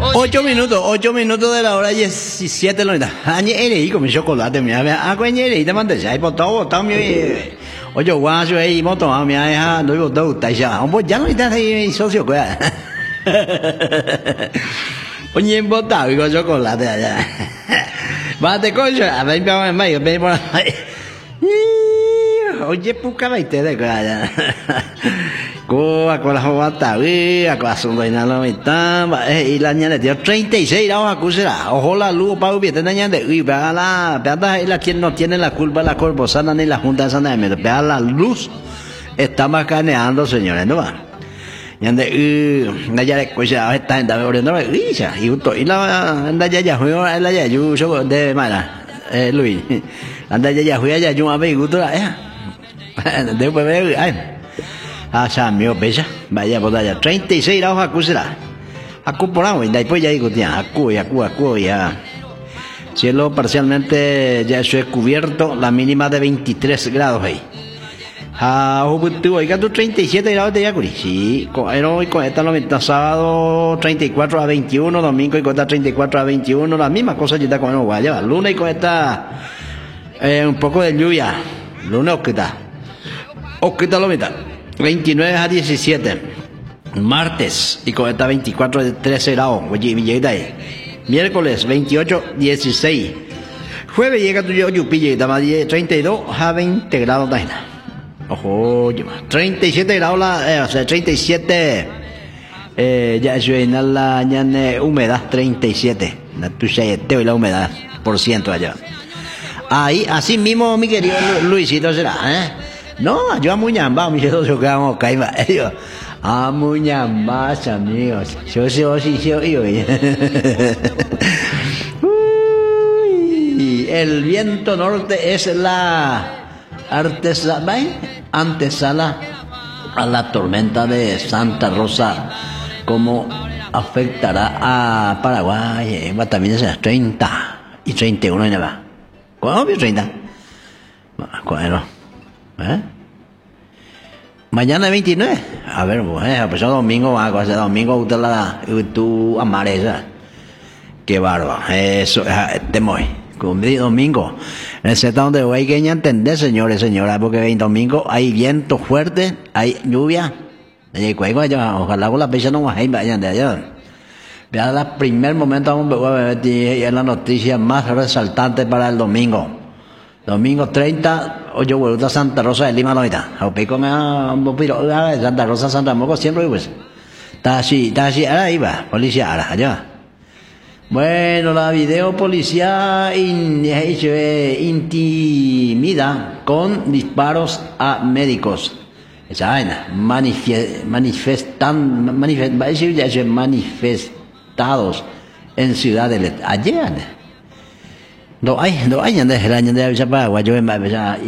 8 minutos de la hora 17 lo está. Añere y con chocolate, mira, añere y te mandas ahí por todo, también. Oye, guacho ahí, moto, mira, no digo todo, está ya. Un ya no está ahí socio, cuál. Oye, botado y con chocolate allá. Bate coño, a ver, vamos en medio, ven por ahí. Oye, puca veinte de allá. Cô con la jovata, a con su reina la mitad, y la niña de 36 la a cusera, ojo la luz para ubicar la niña de uy, vea la quien no tiene la culpa la corposana ni la junta de Santa Emilio, vea la luz, está macaneando señores, ¿no va? Yande la ya de cosa está en la oriendo y ya y la ya juego la ya yo de mala Luis anda ya juega ya yo a ver gusto después ver ah sa mío pesa vaya por allá 36 grados acusera acuporado y después ya digo tía acu ya cielo parcialmente ya se cubierto la mínima de 23 grados ahí. Oiga, tú 37 grados de Yacuri. Sí, hoy con esta lo sábado 34 a 21, domingo y con esta 34 a 21, la misma cosa ya con el guaya. Lunes y con esta un poco de lluvia. Lunes Oquita lo mitad. 29 a 17. Martes y con esta 24 a 13 grados. Oye, ahí. Miércoles 28 16. Jueves llega tu yupi, 32 a 20 grados de ojo, 37 grados o sea, 37 ya suena la humedad 37, la tuya y la humedad por ciento allá. Ahí, así mismo, mi querido Luisito será, No, yo a muñamba, mi socio que vamos caima, yo a muñambas, amigos, yo el viento norte es la antesala a la tormenta de Santa Rosa, cómo afectará a Paraguay, también es 30 y 31 y nada. ¿Cuándo vio 30? Bueno, mañana 29. A ver, pues domingo va a ser domingo usted tú amar esa. Qué bárbaro. Eso te muy. Domingo, en el sector donde hay que entender, señores, señoras, porque en domingo hay viento fuerte, hay lluvia, ojalá con la fecha no vayan de allá. Ya el primer momento vamos a ver es la noticia más resaltante para el domingo. Domingo 30, oye, vuelta Santa Rosa de Lima, ahorita. Santa Rosa, Santa Moco, siempre pues. Está así, ahora iba, policía, ahora, allá. Bueno, la video policía intimida con disparos a médicos. Esa vaina, manifestados en Ciudad del Este. Ayer, no hay el año de Paraguay, yo en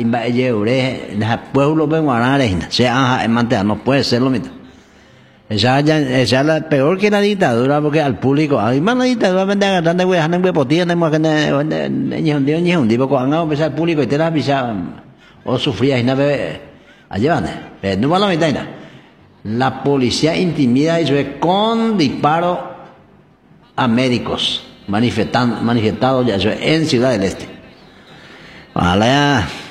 pueblo benguarares, no puede ser lo mismo. Esa es la peor que la dictadura, porque al público, además la dictadura vende agarrando güey, han güey potía, no más que ni un tipo cuando han empezado al público y te la pisa o sufría y nada allá van, no va la mitad. La policía intimida y con disparo a médicos manifestados ya en Ciudad del Este. Ojalá